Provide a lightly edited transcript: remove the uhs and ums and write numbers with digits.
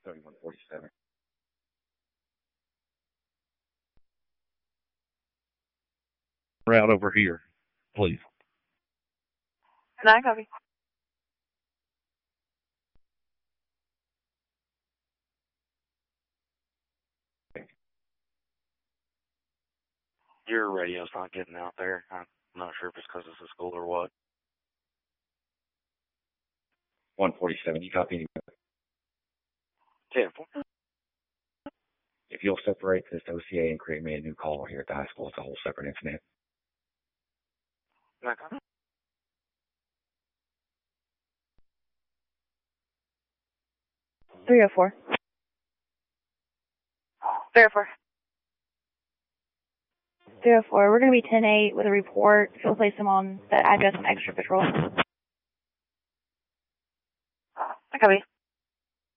3147. Route over here, please. And I copy. Your radio's not getting out there. I'm not sure if it's because it's a school or what. 147, you copy? 10-4. If you'll separate this OCA and create me a new call here at the high school, it's a whole separate incident. I copy. 304. 304. 304. We're going to be 10-8 with a report. If you'll place them on that address on extra patrol. I copy.